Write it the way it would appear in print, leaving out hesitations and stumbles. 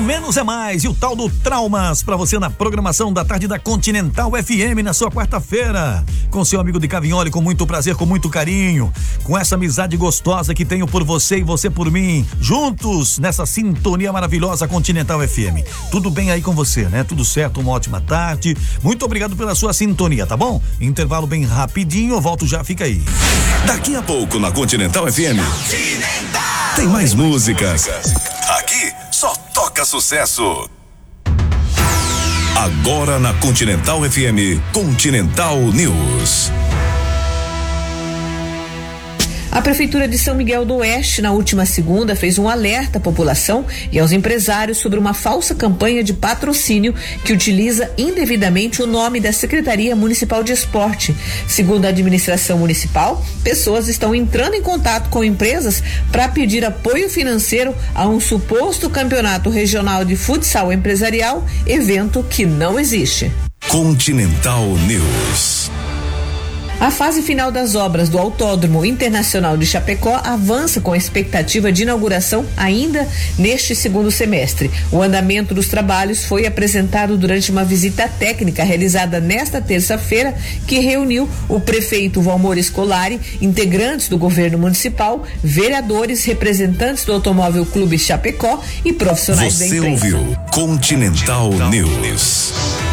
Menos é Mais e o tal do Traumas pra você na programação da tarde da Continental FM na sua quarta-feira, com seu amigo de Cavinholi, com muito prazer, com muito carinho, com essa amizade gostosa que tenho por você e você por mim, juntos nessa sintonia maravilhosa Continental FM. Tudo bem aí com você, né? Tudo certo, uma ótima tarde. Muito obrigado pela sua sintonia, tá bom? Intervalo bem rapidinho, eu volto já, fica aí. Daqui a pouco na Continental FM tem mais músicas. Aqui só toca sucesso. Agora na Continental FM, Continental News. A Prefeitura de São Miguel do Oeste, na última segunda, fez um alerta à população e aos empresários sobre uma falsa campanha de patrocínio que utiliza indevidamente o nome da Secretaria Municipal de Esporte. Segundo a administração municipal, pessoas estão entrando em contato com empresas para pedir apoio financeiro a um suposto campeonato regional de futsal empresarial, evento que não existe. Continental News. A fase final das obras do Autódromo Internacional de Chapecó avança com a expectativa de inauguração ainda neste segundo semestre. O andamento dos trabalhos foi apresentado durante uma visita técnica realizada nesta terça-feira, que reuniu o prefeito Valmor Scolari, integrantes do governo municipal, vereadores, representantes do Automóvel Clube Chapecó e profissionais da imprensa. Você ouviu Continental News.